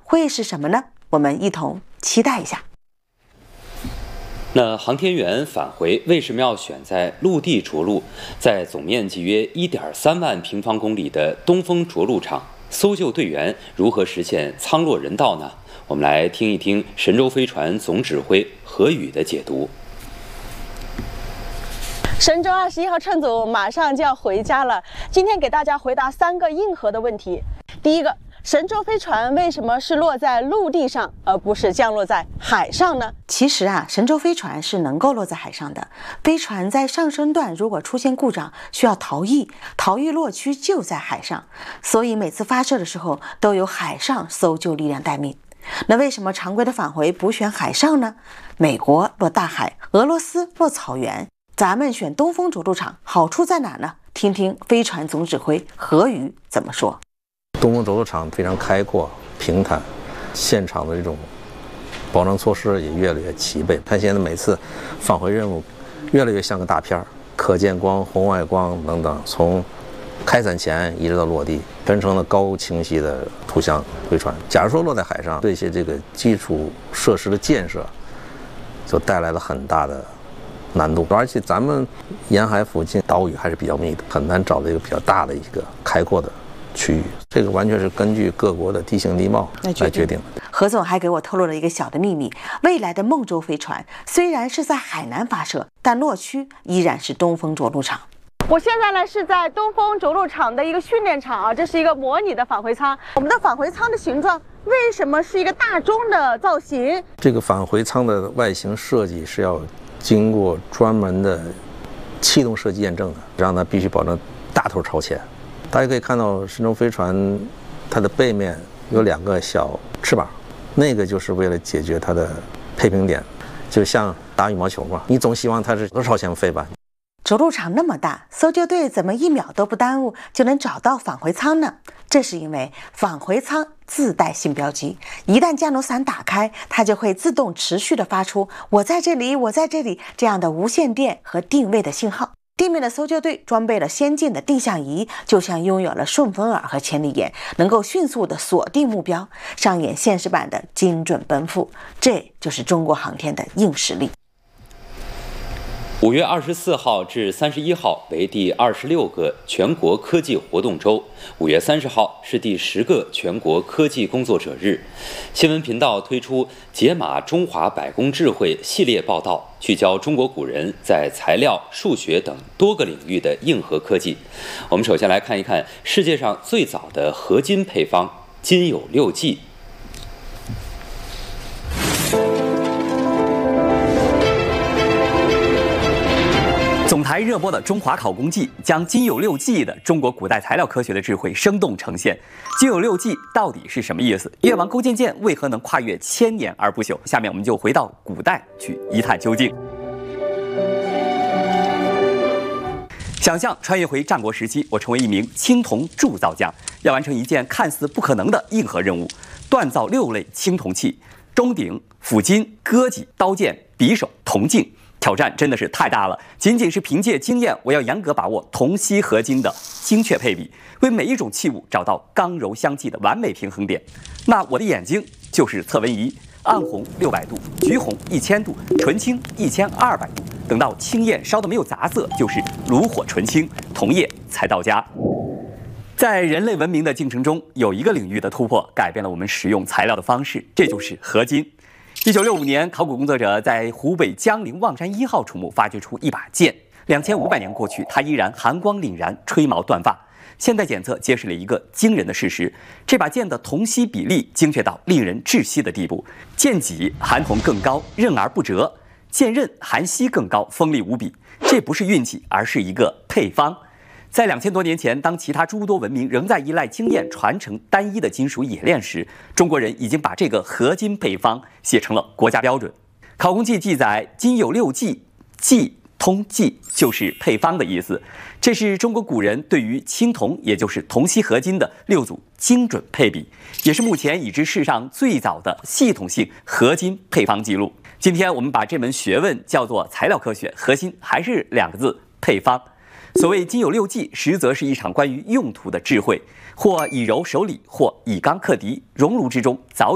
会是什么呢？我们一同期待一下。 那航天员返回为什么要选在陆地着陆？在总面积约1.3万平方公里的东风着陆场，搜救队员如何实现舱落人道呢？我们来听一听神舟飞船总指挥何宇的解读。 神舟21号乘组马上就要回家了，今天给大家回答3个硬核的问题。第一个，神舟飞船为什么是落在陆地上，而不是降落在海上呢？ 其实神舟飞船是能够落在海上的。飞船在上升段如果出现故障，需要逃逸，逃逸落区就在海上，所以每次发射的时候都有海上搜救力量待命。那为什么常规的返回不选海上呢？美国落大海，俄罗斯落草原，咱们选东风着陆场，好处在哪呢？听听飞船总指挥何宇怎么说。 东风着陆场非常开阔平坦，现场的这种保障措施也越来越齐备。它现在每次返回任务越来越像个大片，可见光、红外光等等，从开伞前一直到落地，全程的高清晰的图像飞船。假如说落在海上，这些基础设施的建设就带来了很大的难度，而且咱们沿海附近岛屿还是比较密的，很难找到一个比较大的一个开阔的区域，这个完全是根据各国的地形地貌来决定的。 何总还给我透露了一个小的秘密，未来的梦舟飞船虽然是在海南发射，但落区依然是东风着陆场。 我现在呢是在东风着陆场的一个训练场这是一个模拟的返回舱。我们的返回舱的形状为什么是一个大钟的造型？ 这个返回舱的外形设计是要经过专门的气动设计验证的，让它必须保证大头朝前。大家可以看到神舟飞船它的背面有2个小翅膀，那个就是为了解决它的配平点，就像打羽毛球嘛，你总希望它是多朝前飞吧。 着陆场那么大，搜救队怎么1秒都不耽误就能找到返回舱呢？这是因为返回舱自带信标机，一旦降落伞打开，它就会自动持续的发出我在这里，我在这里这样的无线电和定位的信号。地面的搜救队装备了先进的定向仪，就像拥有了顺风耳和千里眼，能够迅速的锁定目标，上演现实版的精准奔赴。这就是中国航天的硬实力。 5月24号至31号为第26个全国科技活动周，5月30号是第10个全国科技工作者日。新闻频道推出“解码中华百工智慧”系列报道，聚焦中国古人在材料、数学等多个领域的硬核科技。我们首先来看一看世界上最早的合金配方——金有6计。 总台热播的《中华考工记》将金有6计的中国古代材料科学的智慧生动呈现。金有6计到底是什么意思？越王勾践剑为何能跨越1000年而不朽？下面我们就回到古代去一探究竟。想象穿越回战国时期，我成为一名青铜铸造匠，要完成一件看似不可能的硬核任务：锻造6类青铜器，钟鼎、斧斤、戈戟、刀剑、匕首、铜镜。挑战真的是太大了，仅仅是凭借经验，我要严格把握铜锡合金的精确配比，为每一种器物找到刚柔相济的完美平衡点。那我的眼睛就是测温仪，暗红600度，橘红1000度，纯青1200度，等到青焰烧得没有杂色，就是炉火纯青，铜业才到家。在人类文明的进程中，有一个领域的突破改变了我们使用材料的方式，这就是合金。1965年，考古工作者在湖北江陵望山1号楚墓发掘出一把剑，2500年过去，它依然寒光凛然，吹毛断发。现代检测揭示了一个惊人的事实：这把剑的铜锡比例精确到令人窒息的地步，剑脊含铜更高，刃而不折；剑刃含锡更高，锋利无比。这不是运气，而是一个配方。在2000多年前，当其他诸多文明仍在依赖经验传承单一的金属冶炼时，中国人已经把这个合金配方写成了国家标准。考工记记载，金有6计，计通计就是配方的意思。这是中国古人对于青铜，也就是铜锡合金的6组精准配比，也是目前已知世上最早的系统性合金配方记录。今天我们把这门学问叫做材料科学，核心还是2个字：配方。所谓金有6计，实则是一场关于用途的智慧，或以柔守礼，或以刚克敌，熔炉之中早